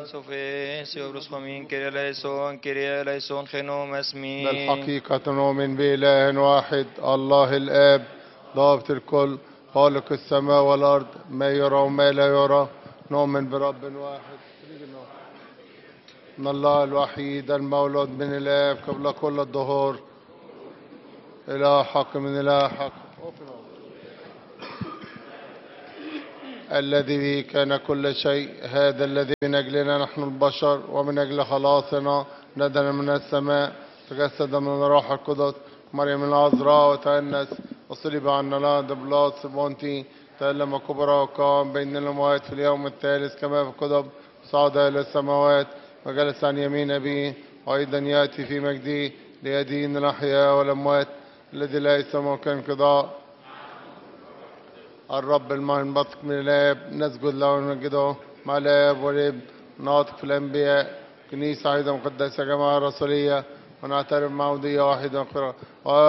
Sofie, Seobrus Homin, Kyrie eleison, Genom Esmi. بالحقيقة نؤمن بإله واحد الله الآب ضابط الكل خالق السماء والأرض ما يرى وما لا يرى نؤمن برب واحد من الله الوحيد المولود من الآب قبل كل الظهور إله حق من إله حق الذي به كان كل شيء هذا الذي من أجلنا نحن البشر ومن أجل خلاصنا نزل من السماء تجسد من الروح القدس مريم العذراء وتأنس وصلب عنا لا بلاط سبونتي تألم كبرى وقام بين الأموات في اليوم الثالث كما في الكتب صعد إلى السماوات وجلس عن يمين أبيه وأيضا يأتي في مجده ليدين الأحياء والأموات الذي ليس ممكن انقضاء الرب المنبثق من الآب نسجد له ونمجده مع الآب والابن ناطق في الأنبياء كنيسة أيضا مقدسة جماعة رسولية ونعترف معمودية واحدة